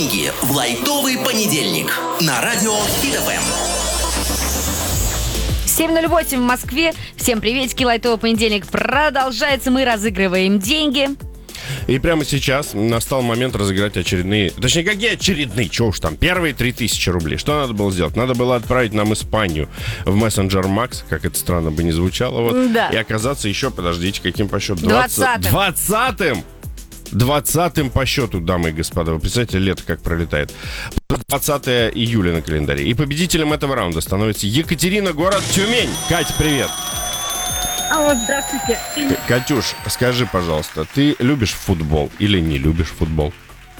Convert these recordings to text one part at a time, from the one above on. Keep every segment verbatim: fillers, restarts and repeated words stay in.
деньги в лайтовый понедельник на радио Хит эф эм. семь ноль восемь в Москве. Всем приветики. Лайтовый понедельник продолжается. Мы разыгрываем деньги. И прямо сейчас настал момент разыграть очередные... Точнее, какие очередные? Чего уж там? Первые три тысячи рублей. Что надо было сделать? Надо было отправить нам Испанию в мессенджер Макс, как это странно бы не звучало. Вот, да. И оказаться еще, подождите, каким по счету? Двадцатым. Двадцатым? Двадцатым по счету, дамы и господа. Вы представляете, лето как пролетает. двадцатое июля на календаре. И победителем этого раунда становится Екатерина, город Тюмень. Кать, привет. Алло, здравствуйте. Катюш, скажи, пожалуйста, ты любишь футбол или не любишь футбол?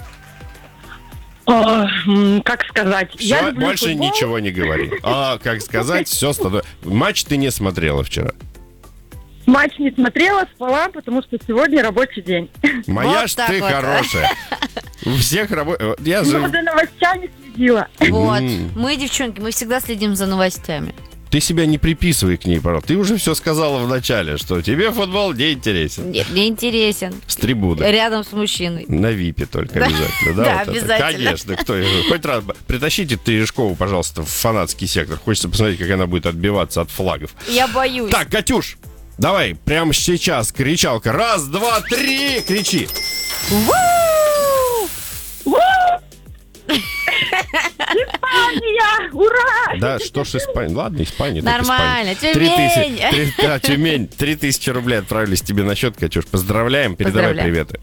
О, как сказать? Все, Я люблю больше футбол. ничего не говори. А, как сказать, все становится... Матч ты не смотрела вчера. Матч не смотрела, спала, потому что сегодня рабочий день. Моя Вот ж так ты вот. хорошая. У всех работает... Я Но же... за новостями следила. Вот. М. Мы, девчонки, мы всегда следим за новостями. Ты себя не приписывай к ней, пожалуйста. Ты уже все сказала в начале, что тебе футбол не интересен. Нет, мне интересен. С трибуны. Рядом с мужчиной. На випе только обязательно, да? Да, вот это? обязательно. Конечно, кто ее- Хоть раз притащите Терешкову, пожалуйста, в фанатский сектор. Хочется посмотреть, как она будет отбиваться от флагов. Я боюсь. Так, Катюш, давай, прямо сейчас кричалка. Раз, два, три, кричи. Испания! Ура! Да, что ж Испания? Ладно, Испания. так Нормально, Испания. Три Тюмень. тысячи- три- да, Тюмень. Три тысячи рублей отправились тебе на счет, Катюш. Поздравляем, передавай Поздравляем. приветы.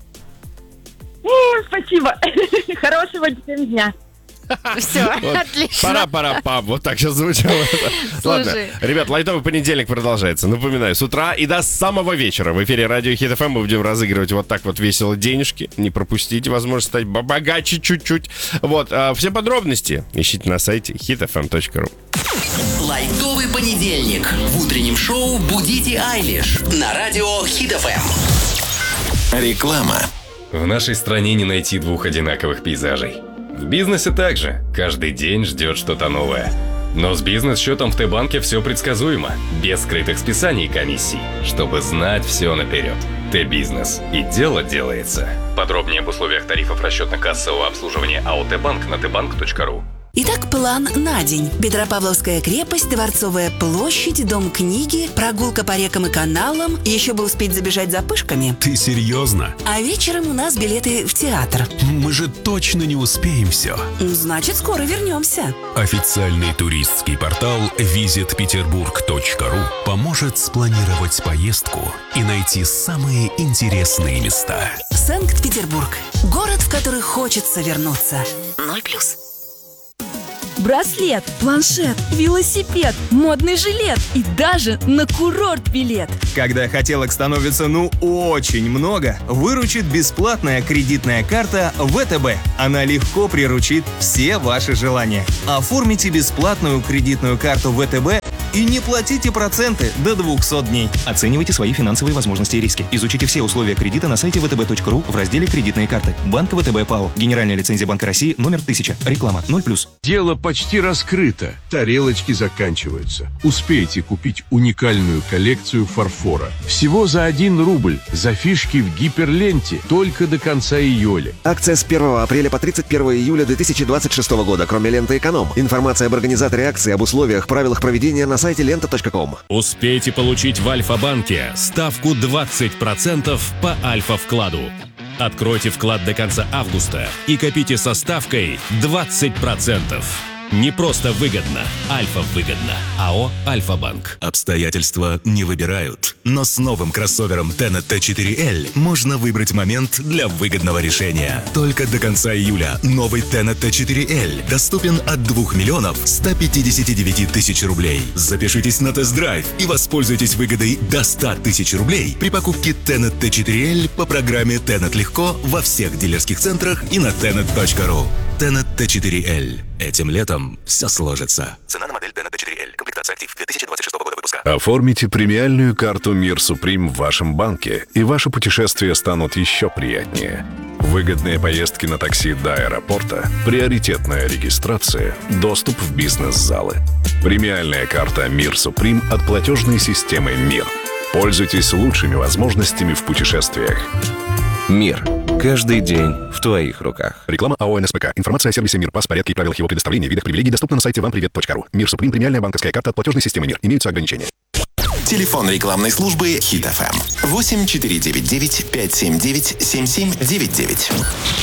М, Спасибо. Хорошего всем дня. Все, Вот. отлично. Пора-пора, пап. Вот так сейчас звучало. Ладно, Слушай. ребят, лайтовый понедельник продолжается. Напоминаю, с утра и до самого вечера в эфире радио Хит эф эм мы будем разыгрывать вот так вот весело денежки. Не пропустите возможность стать богаче чуть-чуть. Вот, а все подробности ищите на сайте хит эф эм точка ру. Лайтовый понедельник в утреннем шоу «Будите Айлиш» на радио Хит эф эм. Реклама. В нашей стране не найти двух одинаковых пейзажей. В бизнесе также. Каждый день ждет что-то новое. Но с бизнес-счетом в Т-банке все предсказуемо. Без скрытых списаний и комиссий. Чтобы знать все наперед. Т-бизнес. И дело делается. Подробнее об условиях тарифов расчетно-кассового обслуживания АО Т-банк на тэ банк точка ру. Итак, план на день. Петропавловская крепость, Дворцовая площадь, Дом книги, прогулка по рекам и каналам, еще бы успеть забежать за пышками. Ты серьезно? А вечером у нас билеты в театр. Мы же точно не успеем все. Значит, скоро вернемся. Официальный туристский портал визит петербург точка ру поможет спланировать поездку и найти самые интересные места. Санкт-Петербург. Город, в который хочется вернуться. Ноль плюс. Браслет, планшет, велосипед, модный жилет и даже на курорт билет. Когда хотелок становится ну очень много, выручит бесплатная кредитная карта вэ тэ бэ. Она легко приручит все ваши желания. Оформите бесплатную кредитную карту вэ тэ бэ и не платите проценты до двухсот дней. Оценивайте свои финансовые возможности и риски. Изучите все условия кредита на сайте вэ тэ бэ точка ру в разделе «Кредитные карты». Банк вэ тэ бэ ПАО. Генеральная лицензия Банка России номер тысяча. Реклама ноль плюс. Дело почти раскрыто. Тарелочки заканчиваются. Успейте купить уникальную коллекцию фарфора. Всего за один рубль. За фишки в гиперленте. Только до конца июля. Акция с первого апреля по тридцать первого июля две тысячи двадцать шестого года, кроме ленты «Эконом». Информация об организаторе акции, об условиях, правилах проведения на сайте лента точка ком. Успейте получить в Альфа-банке ставку двадцать процентов по Альфа-вкладу. Откройте вклад до конца августа и копите со ставкой двадцать процентов. Не просто выгодно, Альфа выгодно. АО «Альфа-банк». Обстоятельства не выбирают, но с новым кроссовером Tenet тэ четыре эль можно выбрать момент для выгодного решения. Только до конца июля новый Tenet тэ четыре эль доступен от двух миллионов ста пятидесяти девяти тысяч рублей. Запишитесь на тест-драйв и воспользуйтесь выгодой до ста тысяч рублей при покупке Tenet тэ четыре эль по программе Tenet Легко во всех дилерских центрах и на tenet точка ру. Tenet тэ четыре эль. Этим летом все сложится. Цена на модель Tenet тэ четыре эль. Комплектация актив две тысячи двадцать шестого года выпуска. Оформите премиальную карту Мир Суприм в вашем банке, и ваши путешествия станут еще приятнее. Выгодные поездки на такси до аэропорта, приоритетная регистрация, доступ в бизнес-залы. Премиальная карта Мир Суприм от платежной системы «Мир». Пользуйтесь лучшими возможностями в путешествиях. Мир. Каждый день в твоих руках. Реклама АО НСПК. Информация о сервисе Мир Пас, порядке и правилах его предоставления, видах привилегий доступна на сайте вам привет точка ру. Мир Суприм, премиальная банковская карта от платежной системы Мир. Имеются ограничения. Телефон рекламной службы Хит эф эм восемь четыре девять девять пять семь девять семь семь девять девять.